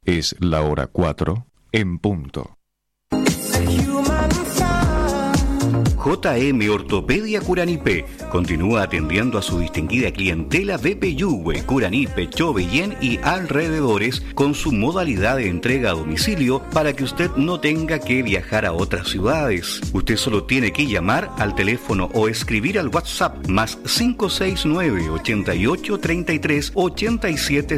Es la hora 4 en punto. JM Ortopedia Curanipe continúa atendiendo a su distinguida clientela de Peyúgue, Curanipe, Chobellén y alrededores con su modalidad de entrega a domicilio para que usted no tenga que viajar a otras ciudades. Usted solo tiene que llamar al teléfono o escribir al WhatsApp más 569 88 33 87